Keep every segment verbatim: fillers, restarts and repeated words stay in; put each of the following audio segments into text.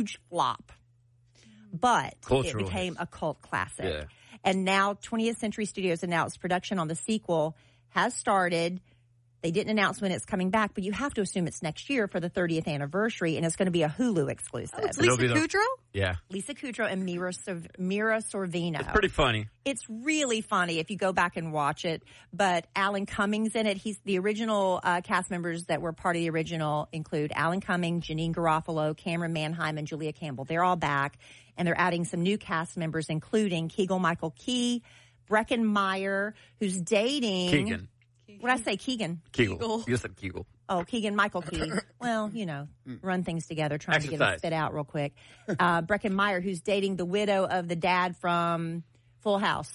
huge flop. But Cultural it became hits. a cult classic. Yeah. And now twentieth Century Studios announced production on the sequel has started. They didn't announce when it's coming back, but you have to assume it's next year for the thirtieth anniversary, and it's going to be a Hulu exclusive. Oh, it's Lisa It'll be the- Kudrow? Yeah. Lisa Kudrow and Mira, Sor- Mira Sorvino. It's pretty funny. It's really funny if you go back and watch it. But Alan Cummings in it. He's the original uh, cast members that were part of the original include Alan Cummings, Janine Garofalo, Cameron Manheim, and Julia Campbell. They're all back, and they're adding some new cast members, including Keegan Michael Key, Breckin Meyer, who's dating Keegan. What did I say, Keegan? Kegel. You said Kegel. Oh, Keegan Michael Key. Well, you know, run things together, trying to get Exercise. it spit out real quick. Uh, Breckin Meyer, who's dating the widow of the dad from Full House.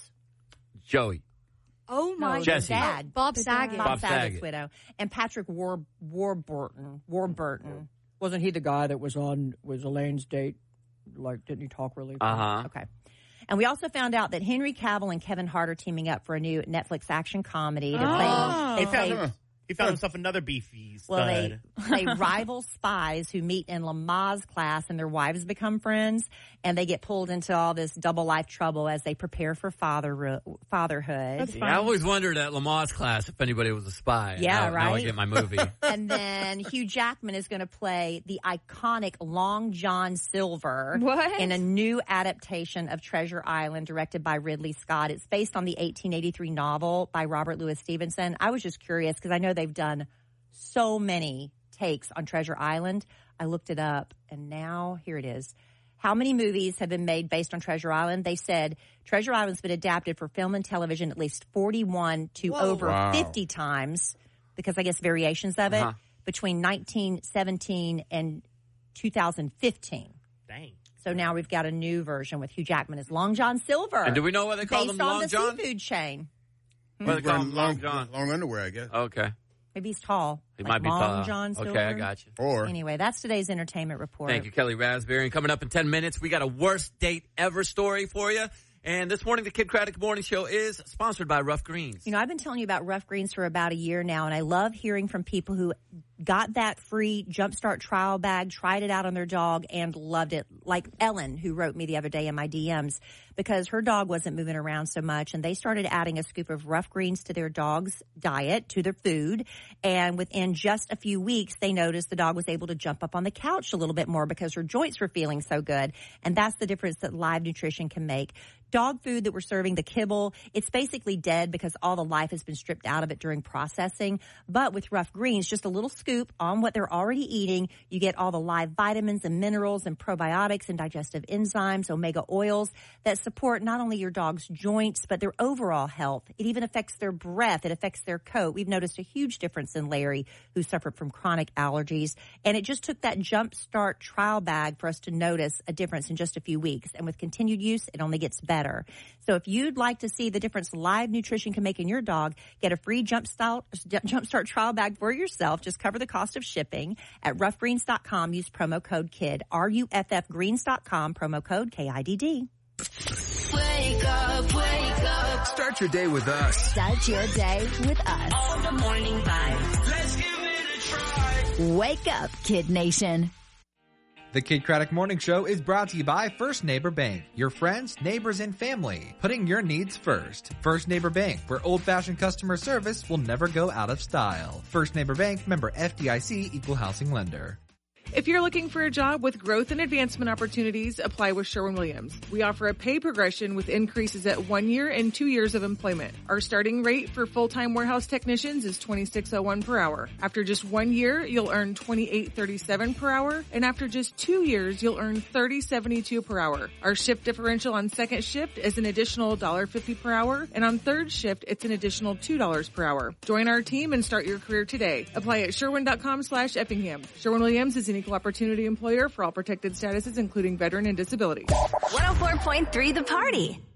Joey. Oh, my No, Jesse. the dad. Bob The Saget. Bob, Bob Saget's Saget. widow. And Patrick War, Warburton. Warburton. Wasn't he the guy that was on, was Elaine's date? Like, didn't he talk really? Uh-huh. Okay. And we also found out that Henry Cavill and Kevin Hart are teaming up for a new Netflix action comedy. To play, Oh. they He play, found, he found himself another beefy stud. well, they play rival spies who meet in Lamaze class, and their wives become friends, and they get pulled into all this double life trouble as they prepare for father fatherhood. That's Yeah, I always wondered at Lamar's class if anybody was a spy. Yeah, now, Now I right? get my movie. And then Hugh Jackman is going to play the iconic Long John Silver What? in a new adaptation of Treasure Island directed by Ridley Scott. It's based on the eighteen eighty-three novel by Robert Louis Stevenson. I was just curious because I know they've done so many takes on Treasure Island. I looked it up, and now here it is. How many movies have been made based on Treasure Island? They said Treasure Island's been adapted for film and television at least forty-one to over Wow. fifty times, because I guess variations of it, Uh-huh. between nineteen seventeen and two thousand fifteen. Dang. So now we've got a new version with Hugh Jackman as Long John Silver. And do we know why they call based him on Long the John? seafood chain. Why they call Long, him Long long, John? long underwear, I guess. Okay. Maybe he's tall. He like might be Long tall. John Silver. Okay, I got you. Or Anyway, that's today's entertainment report. Thank you, Kelly Raspberry. And coming up in ten minutes, we got a worst date ever story for you. And this morning, the Kid Craddock Morning Show is sponsored by Rough Greens. You know, I've been telling you about Rough Greens for about a year now, and I love hearing from people who got that free Jumpstart trial bag, tried it out on their dog, and loved it. Like Ellen, who wrote me the other day in my D Ms, because her dog wasn't moving around so much, and they started adding a scoop of Rough Greens to their dog's diet, to their food, and within just a few weeks, they noticed the dog was able to jump up on the couch a little bit more because her joints were feeling so good, and that's the difference that live nutrition can make. Dog food that we're serving, the kibble, it's basically dead because all the life has been stripped out of it during processing. But with Rough Greens, just a little scoop on what they're already eating, you get all the live vitamins and minerals and probiotics and digestive enzymes, omega oils that support not only your dog's joints, but their overall health. It even affects their breath. It affects their coat. We've noticed a huge difference in Larry, who suffered from chronic allergies. And it just took that Jumpstart trial bag for us to notice a difference in just a few weeks. And with continued use, it only gets better. So if you'd like to see the difference live nutrition can make in your dog, get a free Jumpstart, Jumpstart trial bag for yourself. Just cover the cost of shipping at rough greens dot com. Use promo code KID, R U F F greens dot com, promo code K I D D. Wake up, wake up. Start your day with us. Start your day with us. All the morning vibes. Let's give it a try. Wake up, Kid Nation. The Kid Craddock Morning Show is brought to you by First Neighbor Bank. Your friends, neighbors, and family. Putting your needs first. First Neighbor Bank, where old-fashioned customer service will never go out of style. First Neighbor Bank, member F D I C, equal housing lender. If you're looking for a job with growth and advancement opportunities, apply with Sherwin-Williams. We offer a pay progression with increases at one year and two years of employment. Our starting rate for full-time warehouse technicians is twenty-six oh one per hour. After just one year, you'll earn twenty-eight thirty-seven per hour, and after just two years, you'll earn thirty seventy-two per hour. Our shift differential on second shift is an additional one dollar fifty per hour, and on third shift, it's an additional two dollars per hour. Join our team and start your career today. Apply at sherwin.com slash Effingham. Sherwin-Williams is an equal opportunity employer for all protected statuses, including veteran and disability. one oh four point three The Party.